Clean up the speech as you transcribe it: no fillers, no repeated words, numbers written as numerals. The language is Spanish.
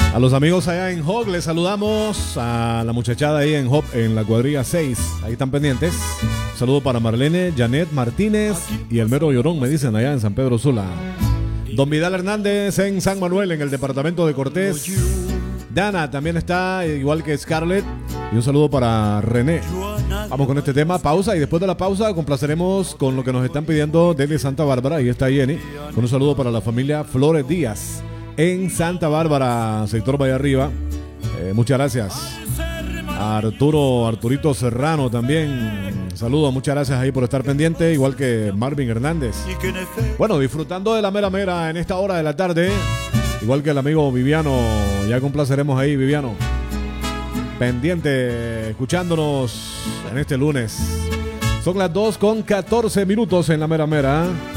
A los amigos allá en Hog les saludamos. A la muchachada ahí en Hog, en la cuadrilla 6. Ahí están pendientes. Un saludo para Marlene, Janet Martínez y el mero Llorón, me dicen, allá en San Pedro Sula. Don Vidal Hernández en San Manuel, en el departamento de Cortés. Dana también está, igual que Scarlett. Y un saludo para René. Vamos con este tema, pausa, y después de la pausa complaceremos con lo que nos están pidiendo desde Santa Bárbara. Ahí está Jenny, con un saludo para la familia Flores Díaz en Santa Bárbara, sector Valle Arriba. Muchas gracias. A Arturito Serrano también. Saludos, muchas gracias ahí por estar pendiente, igual que Marvin Hernández. Bueno, disfrutando de la mera mera en esta hora de la tarde, igual que el amigo Viviano. Ya complaceremos ahí, Viviano. Pendiente, escuchándonos en este lunes. Son las 2:14 en la mera mera.